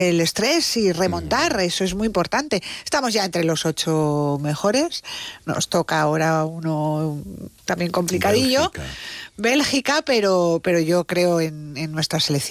el estrés y remontar, eso es muy importante. Estamos ya entre los 8 mejores, nos toca ahora uno también complicadillo, Bélgica, pero yo creo en nuestra selección.